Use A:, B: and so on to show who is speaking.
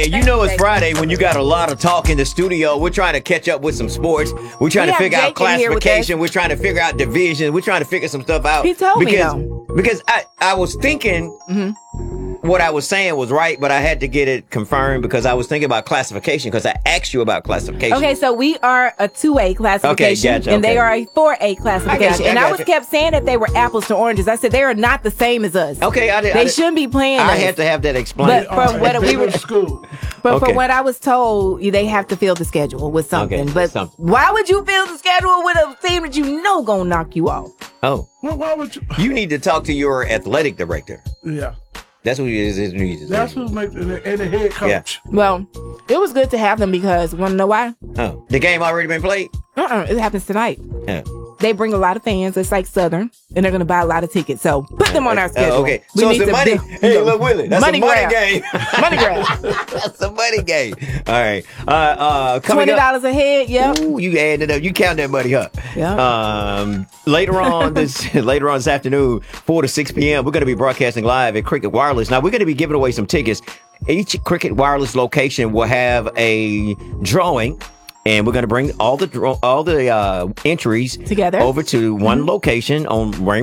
A: And you know it's Friday when you got a lot of talk in the studio. We're trying to catch up with some sports. We're trying to figure out classification. We're trying to figure out division. We're trying to figure some stuff out.
B: He told me though.
A: Because I was thinking what I was saying was right, but I had to get it confirmed because I was thinking about classification because I asked you about classification.
B: Okay, so we are a 2A classification,
A: gotcha,
B: and they are a 4A classification. I kept saying that they were apples to oranges. I said they are not the same as us.
A: Okay,
B: they shouldn't be playing.
A: I had to have that explained.
B: But from what we were school. But from what I was told, they have to fill the schedule with something. But why would you fill the schedule with a team that you know gonna knock you off?
A: Oh,
C: well, why would you?
A: You need to talk to your athletic director.
C: Yeah.
A: That's who he is.
C: That's who's making the head coach.
A: Yeah.
B: Well, it was good to have them because, want to know why?
A: Oh, the game already been played?
B: It happens tonight.
A: Yeah.
B: They bring a lot of fans. It's like Southern, and they're going to buy a lot of tickets. So put them on our schedule.
A: Okay. So it's a money. Hey, look, Willie. That's a money game.
B: Money grab.
A: That's a money game. All right.
B: $20 a head. Yep.
A: Ooh, you add it up. You count that money up.
B: Yeah.
A: Later on this afternoon, 4 to 6 p.m., we're going to be broadcasting live at Cricket Wireless. Now we're going to be giving away some tickets. Each Cricket Wireless location will have a drawing. And we're going to bring all the entries
B: together
A: over to one location on Rainbow